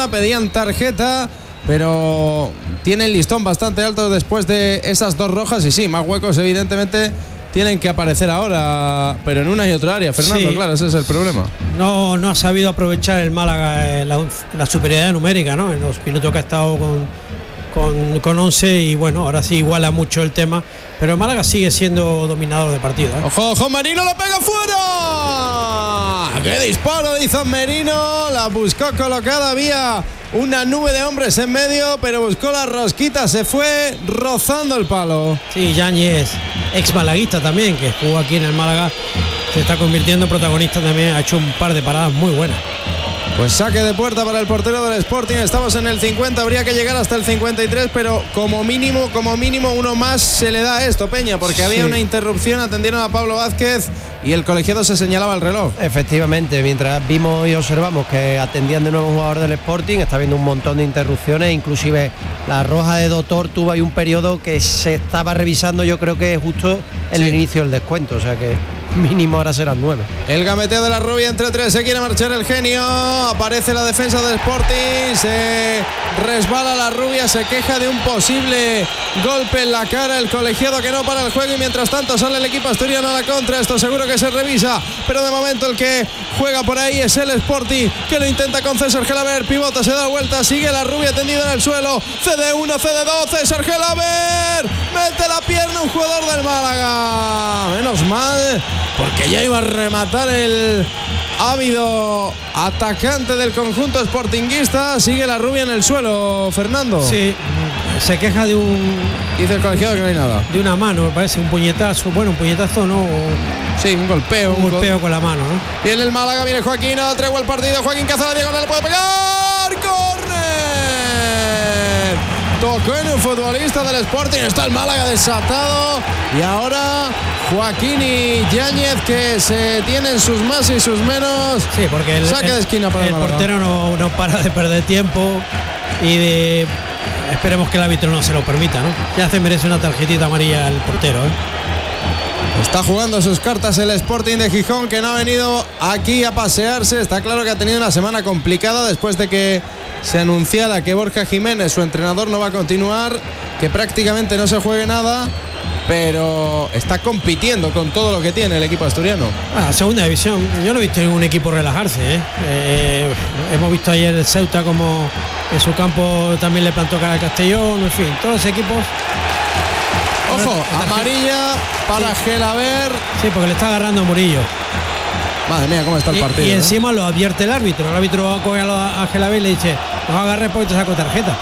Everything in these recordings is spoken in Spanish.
Málaga, pedían tarjeta, pero tiene el listón bastante alto después de esas 2 rojas y sí, más huecos evidentemente tienen que aparecer ahora, pero en una y otra área, Fernando, sí. Claro, ese es el problema. No ha sabido aprovechar el Málaga la superioridad numérica, ¿no? En los minutos que ha estado con 11 y bueno, ahora sí iguala mucho el tema, pero el Málaga sigue siendo dominador de partido, ¿eh? ¡Ojo, Merino lo pega fuera! ¡Qué disparo hizo Merino! La buscó colocada, había una nube de hombres en medio, pero buscó la rosquita, se fue rozando el palo. Sí, Yáñez, ex malaguista también, que jugó aquí en el Málaga, se está convirtiendo en protagonista también, ha hecho un par de paradas muy buenas. Pues saque de puerta para el portero del Sporting. Estamos en el 50, habría que llegar hasta el 53, pero como mínimo uno más se le da a esto, Peña, porque había una interrupción, atendieron a Pablo Vázquez y el colegiado se señalaba el reloj. Efectivamente, mientras vimos y observamos que atendían de nuevo un jugador del Sporting, está habiendo un montón de interrupciones, inclusive la roja de Doctor tuvo ahí un periodo que se estaba revisando, yo creo que justo en el inicio del descuento, o sea que mínimo ahora serán 9. El gameteo de la rubia entre 3, se quiere marchar el genio, aparece la defensa del Sporting, se resbala la rubia, se queja de un posible golpe en la cara, el colegiado que no para el juego y mientras tanto sale el equipo asturiano a la contra, esto seguro que se revisa, pero de momento el que juega por ahí es el Sporting, que lo intenta con César Gelaber, pivota, se da vuelta, sigue la rubia tendida en el suelo, CD1, CD2, César Gelaber, mete la pierna un jugador del Málaga, menos mal, porque ya iba a rematar el ávido atacante del conjunto sportinguista. Sigue la rubia en el suelo, Fernando. Sí, se queja de un... Dice el colegiado que no hay nada. De una mano, me parece, un puñetazo. Bueno, un puñetazo no. Sí, un golpeo. Un golpeo con la mano, ¿no? Viene el Málaga, viene Joaquín, tregua el partido. Joaquín caza la diagonal, le puede pegar. ¡Córner! Tocó en un futbolista del Sporting. Está el Málaga desatado. Y ahora Joaquín y Yáñez que se tienen sus más y sus menos. Sí, porque el saque de esquina para el portero no para de perder tiempo y esperemos que el árbitro no se lo permita, ¿no? Ya se merece una tarjetita amarilla el portero, ¿eh? Está jugando sus cartas el Sporting de Gijón, que no ha venido aquí a pasearse. Está claro que ha tenido una semana complicada después de que se anunciara que Borja Jiménez, su entrenador, no va a continuar, que prácticamente no se juegue nada, pero está compitiendo con todo lo que tiene el equipo asturiano. Segunda división, yo no he visto ningún equipo relajarse, ¿eh? Hemos visto ayer el Ceuta como en su campo también le plantó cara al Castellón, en fin, todos los equipos. Ojo, amarilla para Gelaber. Sí, porque le está agarrando a Murillo. Madre mía, cómo está el partido. Y encima lo advierte el árbitro. El árbitro va a coger a Gelaber y le dice: no agarres porque te saco tarjeta.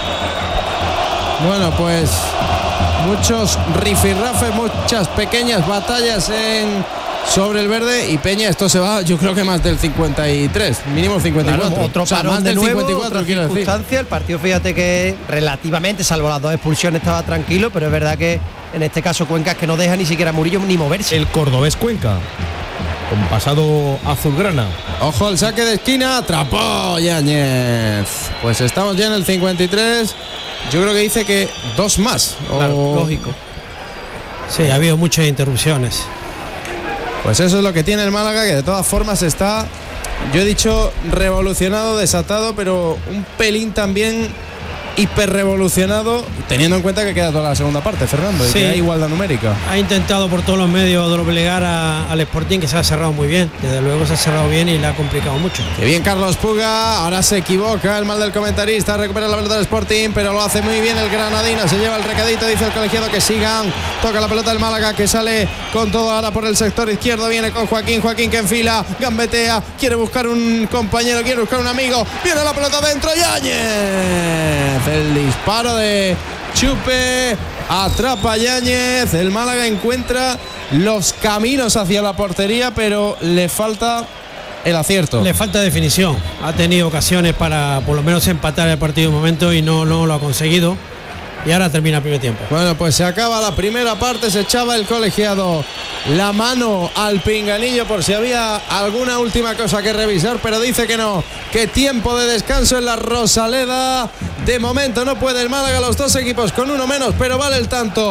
Bueno, pues muchos rifirrafes, muchas pequeñas batallas sobre el verde y Peña, esto se va, yo creo que más del 53, mínimo 54. Claro, otro parón más de del nuevo, 54, otra quiero circunstancia. decir. El partido, fíjate que relativamente, salvo las 2 expulsiones, estaba tranquilo, pero es verdad que en este caso Cuenca es que no deja ni siquiera a Murillo ni moverse. El cordobés Cuenca, con pasado azulgrana. Ojo al saque de esquina, atrapó Yáñez. Pues estamos ya en el 53. Yo creo que dice que 2 más. Claro, lógico. Sí, ha habido muchas interrupciones. Pues eso es lo que tiene el Málaga, que de todas formas está, yo he dicho revolucionado, desatado, pero un pelín también hiperrevolucionado, teniendo en cuenta que queda toda la segunda parte, Fernando, y sí, que hay igualdad numérica. Ha intentado por todos los medios doblegar al Sporting, que se ha cerrado muy bien. Desde luego se ha cerrado bien y le ha complicado mucho. Qué bien Carlos Puga, ahora se equivoca el mal del comentarista, recupera la pelota del Sporting, pero lo hace muy bien el granadino, se lleva el recadito, dice el colegiado que sigan, toca la pelota del Málaga, que sale con todo ahora por el sector izquierdo, viene con Joaquín que enfila, gambetea, quiere buscar un compañero, quiere buscar un amigo, viene la pelota dentro, Yáñez, el disparo de Chupe, atrapa Yáñez, el Málaga encuentra los caminos hacia la portería, pero le falta el acierto. Le falta definición. Ha tenido ocasiones para por lo menos empatar el partido en un momento y no lo ha conseguido. Y ahora termina el primer tiempo. Bueno, pues se acaba la primera parte, se echaba el colegiado la mano al pinganillo por si había alguna última cosa que revisar, pero dice que no, que tiempo de descanso en la Rosaleda. De momento no puede el Málaga, los dos equipos con uno menos, pero vale el tanto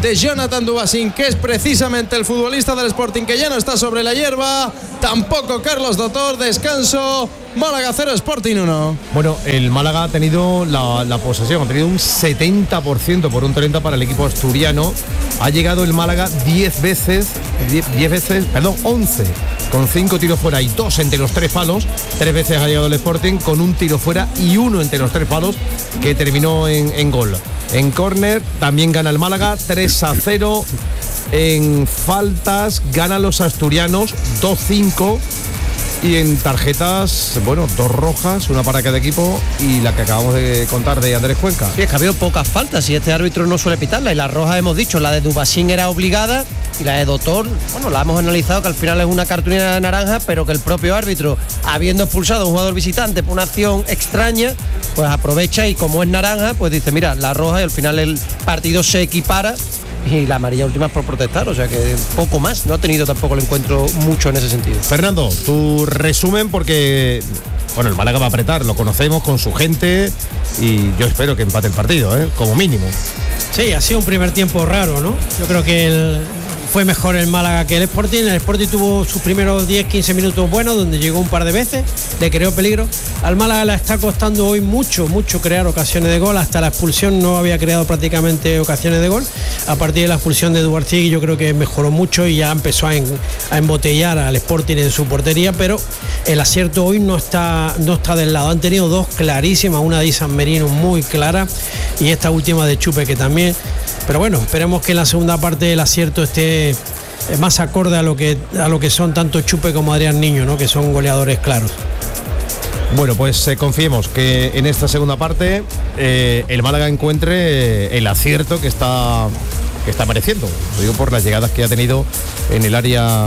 de Jonathan Dubasín, que es precisamente el futbolista del Sporting que ya no está sobre la hierba. Tampoco Carlos Dotor. Descanso. Málaga 0, Sporting 1. Bueno, el Málaga ha tenido la posesión, ha tenido un 70% por un 30% para el equipo asturiano. Ha llegado el Málaga 11, con 5 tiros fuera y 2 entre los 3 palos. 3 veces ha llegado el Sporting con un tiro fuera y 1 entre los 3 palos, que terminó en gol. En córner también gana el Málaga 3-0. En faltas ganan los asturianos 2-5. Y en tarjetas, bueno, 2 rojas, una para cada equipo y la que acabamos de contar de Andrés Cuenca. Sí, es que ha habido pocas faltas y este árbitro no suele pitarla. Y la roja hemos dicho, la de Dubasín era obligada y la de Dotor, bueno, la hemos analizado que al final es una cartulina naranja, pero que el propio árbitro, habiendo expulsado a un jugador visitante por una acción extraña, pues aprovecha y como es naranja, pues dice, mira, la roja, y al final el partido se equipara. Y la amarilla última es por protestar, o sea que poco más. No ha tenido tampoco el encuentro mucho en ese sentido. Fernando, tu resumen, porque bueno, el Málaga va a apretar, lo conocemos con su gente y yo espero que empate el partido, como mínimo. Sí, ha sido un primer tiempo raro, ¿no? Yo creo que fue mejor el Málaga que el Sporting. El Sporting tuvo sus primeros 10-15 minutos buenos, donde llegó un par de veces, le creó peligro. Al Málaga le está costando hoy mucho crear ocasiones de gol. Hasta la expulsión no había creado prácticamente ocasiones de gol. A partir de la expulsión de Duartiegui yo creo que mejoró mucho y ya empezó a embotellar al Sporting en su portería, pero el acierto hoy no está del lado. Han tenido 2 clarísimas, una de San Merino muy clara y esta última de Chupe que también. Pero bueno, esperemos que en la segunda parte el acierto esté más acorde a lo que son tanto Chupe como Adrián Niño, ¿no? Que son goleadores claros. Bueno, pues confiemos que en esta segunda parte el Málaga encuentre el acierto que está apareciendo. Lo digo por las llegadas que ha tenido en el área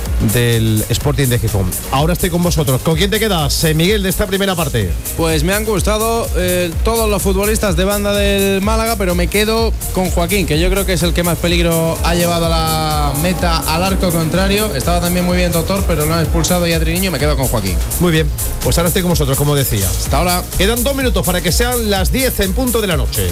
del Sporting de Gijón. Ahora estoy con vosotros. ¿Con quién te quedas, Miguel, de esta primera parte? Pues me han gustado todos los futbolistas de banda del Málaga, pero me quedo con Joaquín, que yo creo que es el que más peligro ha llevado a la meta, al arco contrario. Estaba también muy bien Dotor, pero lo han expulsado y Adri Niño. Me quedo con Joaquín. Muy bien, pues ahora estoy con vosotros, como decía. Hasta ahora. Quedan 2 minutos para que sean las 10 en punto de la noche.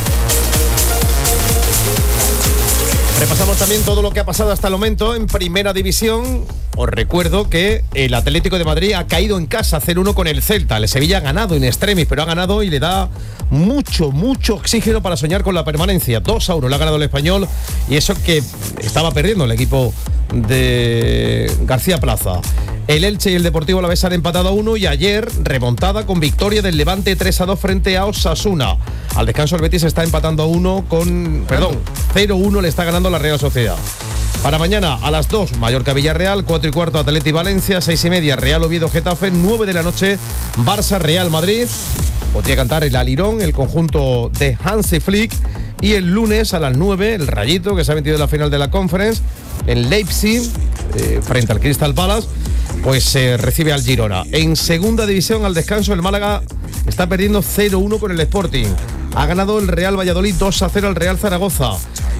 Repasamos también todo lo que ha pasado hasta el momento en Primera División. Os recuerdo que el Atlético de Madrid ha caído en casa 0-1 con el Celta. El Sevilla ha ganado in extremis, pero ha ganado y le da mucho oxígeno para soñar con la permanencia. 2-1 le ha ganado el Español y eso que estaba perdiendo el equipo de García Plaza. El Elche y el Deportivo Alavés han empatado a 1 y ayer remontada con victoria del Levante 3-2 frente a Osasuna. Al descanso el Betis está empatando a 0-1 le está ganando la Real Sociedad. Para mañana a las 2, Mallorca Villarreal, 4:15 Atleti Valencia, 6:30 Real Oviedo Getafe, 9 de la noche Barça Real Madrid. Podría cantar el Alirón, el conjunto de Hansi Flick. Y el lunes a las 9, el Rayito, que se ha metido en la final de la Conference, en Leipzig, frente al Crystal Palace, pues recibe al Girona. En segunda división, al descanso, el Málaga está perdiendo 0-1 con el Sporting. Ha ganado el Real Valladolid 2-0 al Real Zaragoza.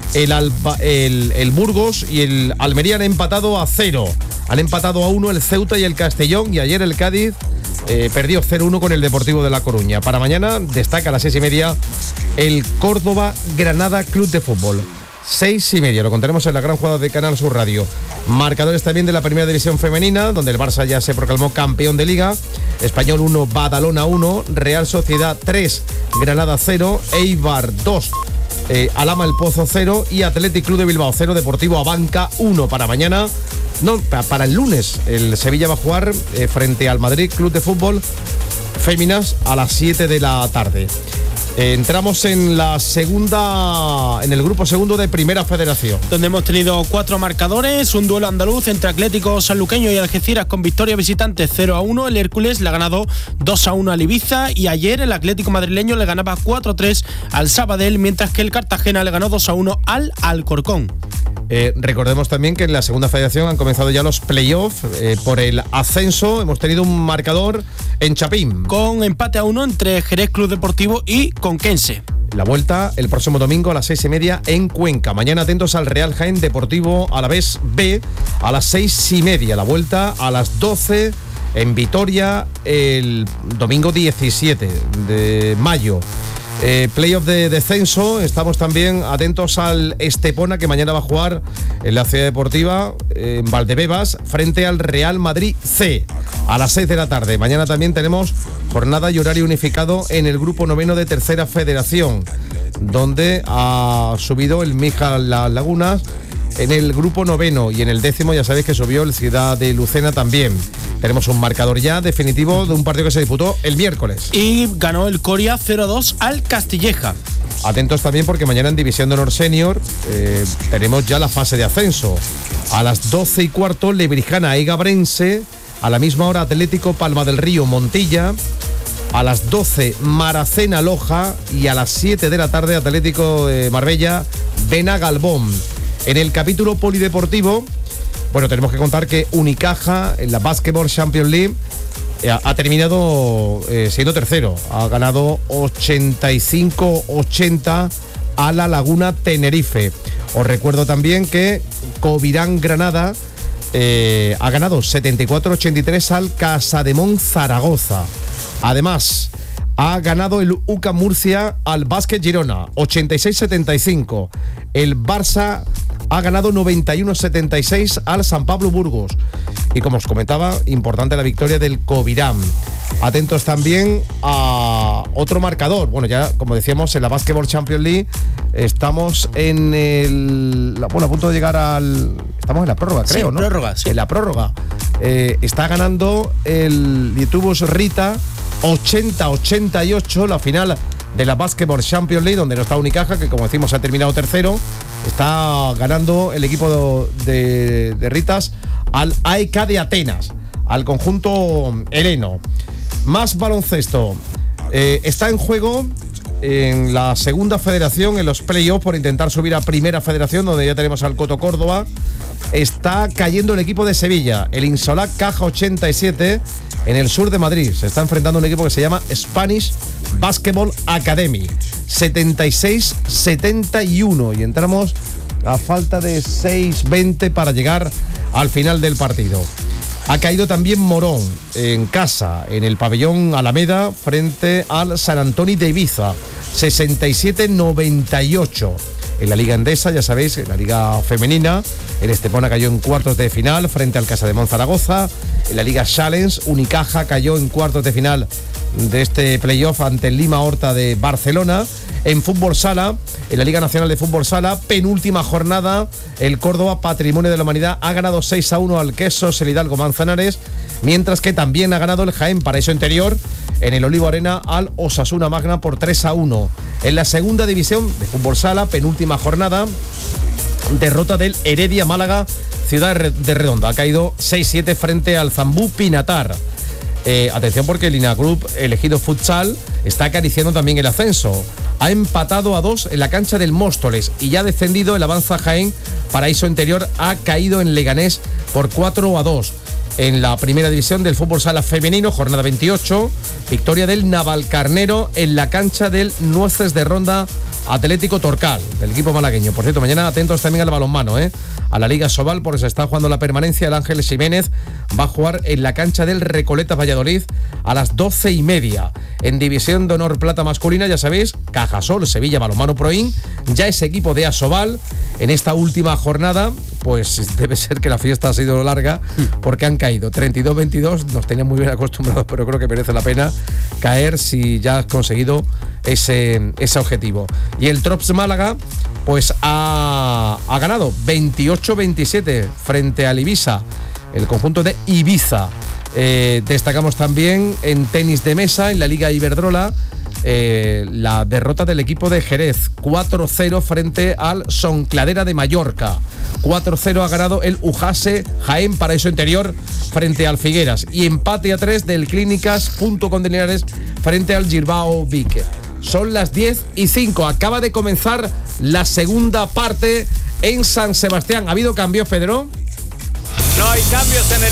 El Burgos y el Almería han empatado a 0. Han empatado a 1 el Ceuta y el Castellón. Y ayer el Cádiz perdió 0-1 con el Deportivo de La Coruña. Para mañana destaca a las 6:30 el Córdoba Granada Club de Fútbol. 6:30, lo contaremos en la gran jugada de Canal Sur Radio. Marcadores también de la Primera División Femenina, donde el Barça ya se proclamó campeón de Liga. Español 1, Badalona 1, Real Sociedad 3, Granada 0, Eibar 2, Alhama El Pozo 0 y Athletic Club de Bilbao 0, Deportivo Abanca 1. Para mañana, no, para el lunes, el Sevilla va a jugar frente al Madrid Club de Fútbol Féminas a las 7 de la tarde. Entramos en la segunda, en el grupo segundo de Primera Federación, donde hemos tenido 4 marcadores, un duelo andaluz entre Atlético Sanluqueño y Algeciras con victoria visitante 0-1. El Hércules le ha ganado 2-1 al Ibiza y ayer el Atlético madrileño le ganaba 4-3 al Sabadell, mientras que el Cartagena le ganó 2-1 al Alcorcón. Recordemos también que en la segunda federación han comenzado ya los playoffs por el ascenso. Hemos tenido un marcador en Chapín, con empate a 1 entre Jerez Club Deportivo y Conquense. La vuelta el próximo domingo a las 6:30 en Cuenca. Mañana atentos al Real Jaén Deportivo Alavés B a las 6:30. La vuelta a las 12 en Vitoria el domingo 17 de mayo. Playoff de descenso, estamos también atentos al Estepona, que mañana va a jugar en la Ciudad Deportiva, en Valdebebas, frente al Real Madrid C, a las 6 de la tarde. Mañana también tenemos jornada y horario unificado en el grupo 9 de Tercera Federación, donde ha subido el Mija Las Lagunas en el grupo 9 y en el 10º ya sabéis que subió el Ciudad de Lucena también. Tenemos un marcador ya definitivo de un partido que se disputó el miércoles. Y ganó el Coria 0-2 al Castilleja. Atentos también porque mañana en División de Honor Senior tenemos ya la fase de ascenso. A las 12:15 Lebrijana y Gabrense, a la misma hora Atlético Palma del Río Montilla, a las 12 Maracena Loja y a las 7 de la tarde Atlético de Marbella Benagalbón. En el capítulo polideportivo, bueno, tenemos que contar que Unicaja en la Basketball Champions League ha terminado siendo tercero. Ha ganado 85-80 a La Laguna Tenerife. Os recuerdo también que Covirán Granada ha ganado 74-83 al Casademón Zaragoza. Además, ha ganado el UCAM Murcia al Básquet Girona, 86-75. El Barça ha ganado 91-76 al San Pablo Burgos. Y como os comentaba, importante la victoria del Covirán. Atentos también a otro marcador. Bueno, ya como decíamos, en la Basketball Champions League estamos en a punto de llegar estamos en la prórroga, creo, sí, ¿no? Prórroga, sí. En la prórroga. Está ganando el Lietuvos Rita 80-88, la final de la Basketball Champions League, donde no está Unicaja, que como decimos ha terminado tercero. Está ganando el equipo de Ritas al AEK de Atenas, al conjunto heleno. Más baloncesto. Está en juego en la segunda federación, en los playoffs, por intentar subir a primera federación, donde ya tenemos al Coto Córdoba. Está cayendo el equipo de Sevilla, el Insolac Caja 87, en el sur de Madrid. Se está enfrentando a un equipo que se llama Spanish Basketball Academy, 76-71, y entramos a falta de 6:20 para llegar al final del partido. Ha caído también Morón en casa, en el pabellón Alameda, frente al San Antonio de Ibiza, 67-98. En la Liga Endesa, ya sabéis, en la Liga Femenina, el Estepona cayó en cuartos de final frente al Casademón Zaragoza. En la Liga Challenge, Unicaja cayó en cuartos de final de este playoff ante el Lima Horta de Barcelona. En fútbol sala, en la Liga Nacional de Fútbol Sala, penúltima jornada, el Córdoba, Patrimonio de la Humanidad, ha ganado 6-1 al Quesos, el Hidalgo Manzanares, mientras que también ha ganado el Jaén Paraíso Interior en el Olivo Arena al Osasuna Magna por 3-1. En la segunda división de fútbol sala, penúltima jornada, derrota del Heredia Málaga, Ciudad de Redonda. Ha caído 6-7 frente al Zambú Pinatar. Atención porque el Lina Group elegido futsal está acariciando también el ascenso. Ha empatado a 2 en la cancha del Móstoles y ya ha descendido el Avanza Jaén. Paraíso Interior ha caído en Leganés por 4-2. En la primera división del fútbol sala femenino, jornada 28, victoria del Navalcarnero en la cancha del Nueces de Ronda Atlético Torcal, del equipo malagueño. Por cierto, mañana atentos también al balonmano, a la Liga Sobal, porque se está jugando la permanencia. El Ángel Ximénez va a jugar en la cancha del Recoletas Valladolid a las 12:30. En División de Honor Plata masculina, ya sabéis, Cajasol, Sevilla, Balonmano Proin, ya es equipo de Asobal. En esta última jornada, pues debe ser que la fiesta ha sido larga, porque han caído 32-22, nos tenían muy bien acostumbrados, pero creo que merece la pena caer si ya has conseguido ese objetivo. Y el Trops Málaga pues ha ganado 28-27 frente al Ibiza, el conjunto de Ibiza. Destacamos también en tenis de mesa, en la Liga Iberdrola, la derrota del equipo de Jerez, 4-0 frente al Soncladera de Mallorca. 4-0 ha ganado el Ujase Jaén Paraíso Interior frente al Figueras, y empate a 3 del Clínicas Punto Condinares frente al Girbao Vique. Son las 10:05, acaba de comenzar la segunda parte en San Sebastián. ¿Ha habido cambios, Pedro? No hay cambios en el